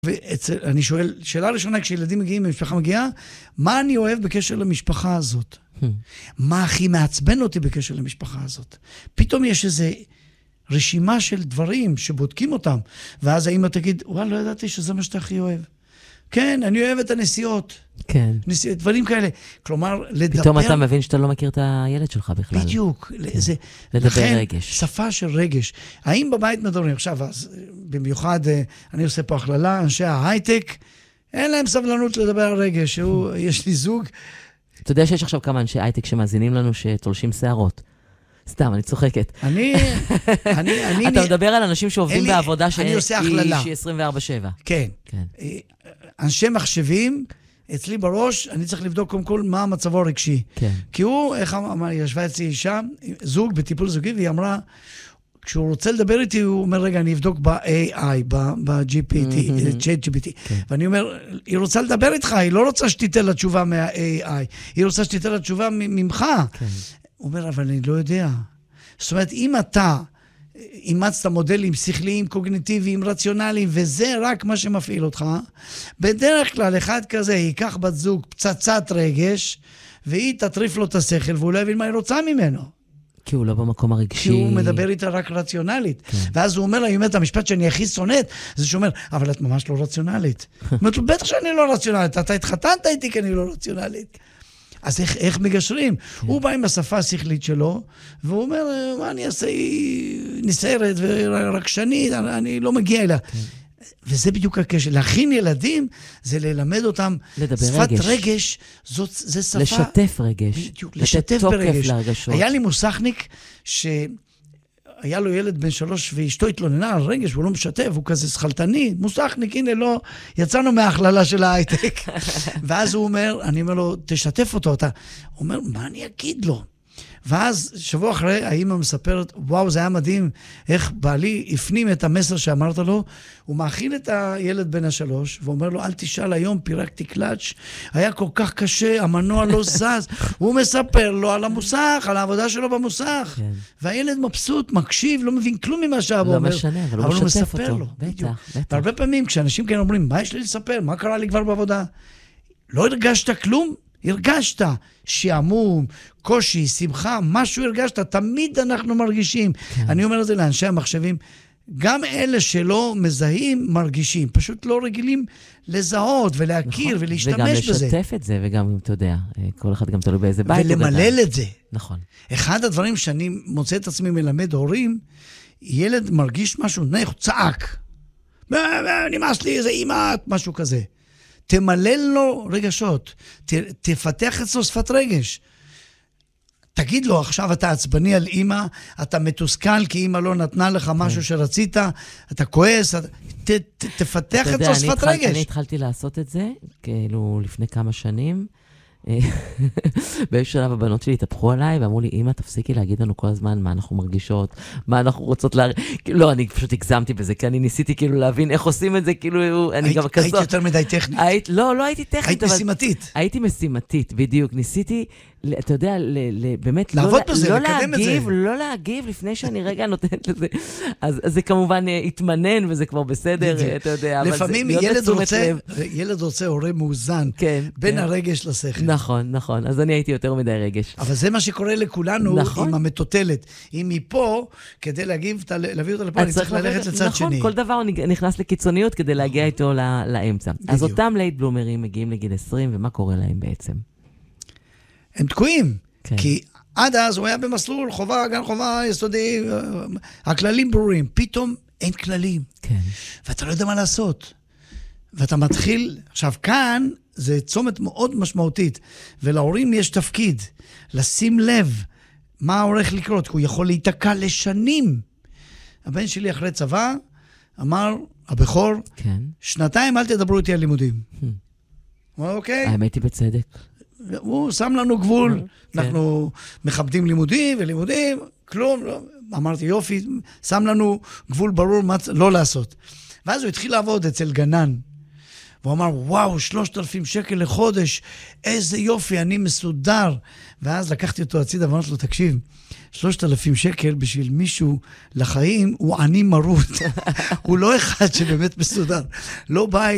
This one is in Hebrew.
ואני שואל, שאלה ראשונה, כשילדים מגיעים, המשפחה מגיעה, מה אני אוהב בקשר למשפחה הזאת? מה הכי מעצבן אותי בקשר למשפחה הזאת? פתאום יש איזו רשימה של דברים שבודקים אותם, ואז האמא תגיד, וואלה, לא ידעתי שזה מה שאתה הכי אוהב. כן, אני אוהב את הנסיעות. כן. דברים כאלה. כלומר, לדבר... פתאום אתה מבין שאתה לא מכיר את הילד שלך בכלל. בדיוק. כן. לדבר רגש. שפה של רגש. האם בבית מדברים? עכשיו, אז, במיוחד, אני עושה פה הכללה, אנשי ההייטק, אין להם סבלנות לדבר על רגש. יש לי זוג. אתה יודע שיש עכשיו כמה אנשי הייטק שמאזינים לנו שתולשים שערות. סתם, אני צוחקת. אתה מדבר על אנשים שעובדים בעבודה שהיא 24/7. כן. אנשי מחשבים, אצלי בראש, אני צריך לבדוק קודם כל מה מצבו הרגשי. כי הוא, איך אמר, ישבה אצלי אישה, זוג בטיפול זוגי, והיא אמרה, כשהוא רוצה לדבר איתי, הוא אומר, רגע, אני אבדוק ב-AI, ב-GPT, ChatGPT. ואני אומר, היא רוצה לדבר איתך, היא לא רוצה שתיתן לה תשובה מה-AI, היא רוצה שתיתן לה תשובה ממך. הוא אומר, אבל אני לא יודע. זאת אומרת, אם אתה אימצת מודלים שכליים, קוגניטיביים, רציונליים, וזה רק מה שמפעיל אותך, בדרך כלל אחד כזה ייקח בת זוג פצצת רגש, והיא תטריף לו את השכל, והוא לא יבין מה היא רוצה ממנו. כי הוא לא במקום הרגשי. כי הוא מדבר איתה רק רציונלית. ואז הוא אומר לה, היא אומרת, המשפט שאני הכי שונאת, זה שאומר, אבל את ממש לא רציונלית. אומרת לו, בטח שאני לא רציונלית, אתה התחתנת איתי כי אני לא רציונלית. אז איך מגשרים? הוא בא עם השפה השכלית שלו, והוא אומר, מה אני אעשה? היא נסערת ורגשנית, אני לא מגיע אליה. וזה בדיוק הקשר. להכין ילדים, זה ללמד אותם שפת רגש, זה שפה... לשתף רגש. בדיוק, לשתף ברגש. היה לי מוסכניק היה לו ילד בן 3 ואשתו התלוננה על רגש, והוא לא משתף, הוא כזה שחלטני, מוסכניק, הנה לא, יצאנו מההכללה של ההייטק. ואז הוא אומר, אני אומר לו, תשתף אותו, הוא אומר, מה אני אגיד לו? ואז שבוע אחרי, האמא מספרת, וואו, זה היה מדהים, איך בעלי הפנים את המסר שאמרת לו, הוא מאכיל את הילד בן 3, ואומר לו, אל תשאל היום, פירקתי קלאץ', היה כל כך קשה, המנוע לא זז, הוא מספר לו על המוסך, על העבודה שלו במוסך, והילד מבסוט, מקשיב, לא מבין כלום ממה שאבו אומר, לא משנה, אבל הוא משתף אותו, בטח. והרבה פעמים, כשאנשים כן אומרים, מה יש לי לספר, מה קרה לי כבר בעבודה? לא הרגשת כלום? הרגשת שעמום, קושי, שמחה, משהו הרגשת, תמיד אנחנו מרגישים. אני אומר את זה לאנשי המחשבים, גם אלה שלא מזהים מרגישים, פשוט לא רגילים לזהות ולהכיר ולהשתמש בזה. וגם לשתף את זה, וגם, אתה יודע, כל אחד גם תלוי באיזה בית. ולמלל את זה. נכון. אחד הדברים שאני מוצא את עצמי מלמד הורים, ילד מרגיש משהו, הוא צעק. נמאס לי איזה אימא, משהו כזה. תמלל לו רגשות, תפתח אצלו שפת רגש. תגיד לו, עכשיו אתה עצבני על אמא, אתה מתוסכל כי אמא לא נתנה לך משהו שרצית, אתה כועס, תפתח אצלו שפת רגש. אני התחלתי לעשות את זה, כאילו לפני כמה שנים, באיזשהו שלב הבנות שלי התהפכו עליי ואמרו לי, אמא, תפסיקי להגיד לנו כל הזמן מה אנחנו מרגישות, מה אנחנו רוצות לא, אני פשוט הגזמתי בזה, כי אני ניסיתי כאילו להבין איך עושים את זה, כאילו אני גם כזאת. היית יותר מדי טכנית. לא הייתי טכנית. היית משימתית. הייתי משימתית, בדיוק. ניסיתי, אתה יודע, באמת, לעבוד בזה, לקדם את זה. לא להגיב לפני שאני רגע נותנת לזה. אז זה כמובן התמנן, וזה כבר בסדר, אתה יודע. לפעמים ילד רוצה הורה מאוזן, בין הרגש לשכל. נכון. אז אני הייתי יותר מדי רגש. אבל זה מה שקורה לכולנו עם המטוטלת. אם מפה, כדי להביא אותה לפה, אני צריך ללכת לצד שני. נכון, כל דבר נכנס לקיצוניות כדי להגיע איתו לאמצע. אז אותם לייט בלומרים מגיעים לגיל 20, ומה קורה להם בעצם? הם תקועים, כי עד אז הוא היה במסלול חובה, גן חובה, יסודי, הכללים ברורים. פתאום אין כללים. ואתה לא יודע מה לעשות. ואתה מתחיל, עכשיו כאן זה צומת מאוד משמעותית, ולהורים יש תפקיד לשים לב מה הולך לקרות, כי הוא יכול להתקע לשנים. הבן שלי אחרי צבא אמר, הבכור, 2 אל תדברו איתי על לימודים. אוקיי? האמת היא בצדק. הוא שם לנו גבול, אנחנו מכבדים לימודים ולימודים, כלום, אמרתי יופי, שם לנו גבול ברור מה לא לעשות. ואז הוא התחיל לעבוד אצל גנן, והוא אמר, וואו, 3,000 שקל לחודש, איזה יופי, אני מסודר. ואז לקחתי אותו הצידה ואמרתי לו, תקשיב, 3,000 שקל בשביל מישהו לחיים, הוא עני מרות. הוא לא אחד שבאמת מסודר. לא בית.